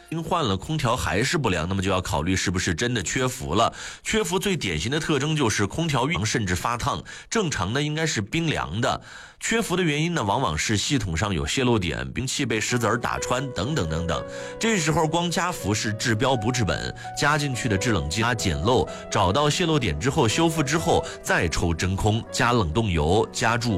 换了空调还是不凉，那么就要考虑是不是真的缺氟了。缺氟最典型的特征就是空调运甚至发烫，正常呢应该是冰凉的。缺氟的原因呢，往往是系统上有泄漏点，兵器被石子打穿等等等等。这时候光加氟是治标不治本，加进去的制冷剂减漏，找到泄漏点之后修复之后，再抽真空，加冷冻油，加注